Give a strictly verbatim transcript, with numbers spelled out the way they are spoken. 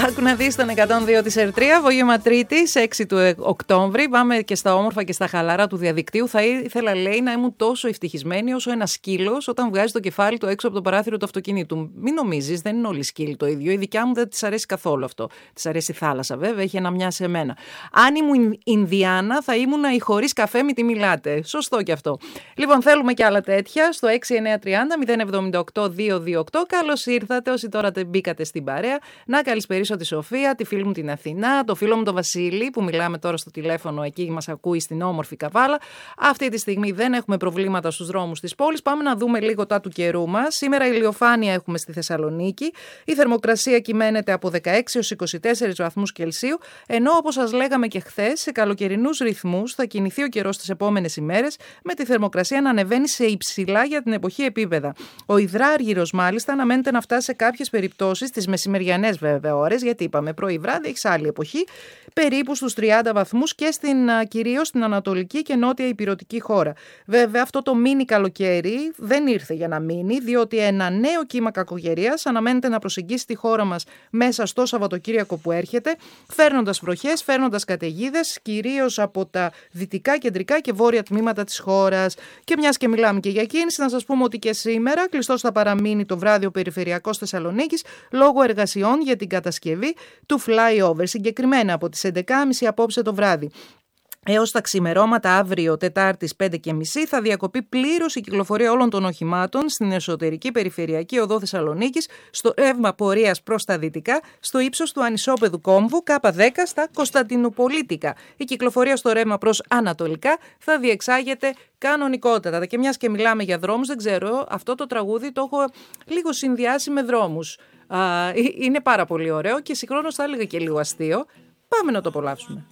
Άκου να δεις τον εκατόν δύο της Ερτρία, απόγευμα Τρίτης, έξι του Οκτώβρη. Πάμε και στα όμορφα και στα χαλαρά του διαδικτύου. Θα ήθελα, λέει, να ήμουν τόσο ευτυχισμένη όσο ένα σκύλος όταν βγάζει το κεφάλι του έξω από το παράθυρο του αυτοκινήτου. Μην νομίζεις, δεν είναι όλοι οι σκύλοι το ίδιο. Η δικιά μου δεν της αρέσει καθόλου αυτό. Της αρέσει η θάλασσα, βέβαια, έχει ένα μιά σε μένα. Αν ήμουν Ινδιάνα, θα ήμουν η χωρίς καφέ, μη τη μιλάτε. Σωστό κι αυτό. Λοιπόν, θέλουμε και άλλα τέτοια στο έξι εννιά τριάντα μηδέν εβδομήντα οκτώ διακόσια είκοσι οκτώ. Καλώς ήρθατε όσοι τώρα μπήκατε στην παρέα. Να καλησπερίσω τη Σοφία, τη φίλη μου την Αθηνά, το φίλο μου τον Βασίλη που μιλάμε τώρα στο τηλέφωνο, εκεί μας ακούει στην όμορφη Καβάλα. Αυτή τη στιγμή δεν έχουμε προβλήματα στους δρόμους της πόλης. Πάμε να δούμε λίγο τα του καιρού μας. Σήμερα ηλιοφάνεια έχουμε στη Θεσσαλονίκη. Η θερμοκρασία κυμαίνεται από δεκαέξι έως είκοσι τέσσερις βαθμούς Κελσίου, ενώ όπως σας λέγαμε και χθες, σε καλοκαιρινούς ρυθμούς θα κινηθεί ο καιρός τις επόμενες ημέρες, με τη θερμοκρασία να ανεβαίνει σε υψηλά για την εποχή επίπεδα. Ο υδράργυρος μάλιστα αναμένεται να φτάσει σε κάποιες περιπτώσεις τις μεσημεριανές βέβαια ώρες, γιατί είπαμε πρωί βράδυ, έχει άλλη εποχή, περίπου στους τριάντα βαθμούς και στην, κυρίως στην ανατολική και νότια ηπειρωτική χώρα. Βέβαια, αυτό το μίνι καλοκαίρι δεν ήρθε για να μείνει, διότι ένα νέο κύμα κακοκαιρίας αναμένεται να προσεγγίσει τη χώρα μας μέσα στο Σαββατοκύριακο που έρχεται, φέρνοντας βροχές, φέρνοντας καταιγίδες, κυρίως από τα δυτικά, κεντρικά και βόρεια τμήματα της χώρας. Και μιας και μιλάμε και για κίνηση, να σας πούμε ότι και σήμερα κλειστός θα παραμείνει το βράδυ ο περιφερειακός Θεσσαλονίκης λόγω εργασιών για την κατασκευή του flyover, συγκεκριμένα από τις έντεκα και μισή απόψε το βράδυ έως τα ξημερώματα αύριο Τετάρτης πέντε και μισή θα διακοπεί πλήρως η κυκλοφορία όλων των οχημάτων στην εσωτερική περιφερειακή οδό Θεσσαλονίκης, στο ρεύμα πορείας προς τα δυτικά, στο ύψος του ανισόπεδου κόμβου Κ δέκα στα Κωνσταντινουπολίτικα. Η κυκλοφορία στο ρεύμα προς ανατολικά θα διεξάγεται κανονικότατα. Και μιας και μιλάμε για δρόμους, δεν ξέρω, αυτό το τραγούδι το έχω λίγο συνδυάσει με δρόμους. Α, είναι πάρα πολύ ωραίο και συγχρόνως θα έλεγα και λίγο αστείο. Πάμε να το απολαύσουμε.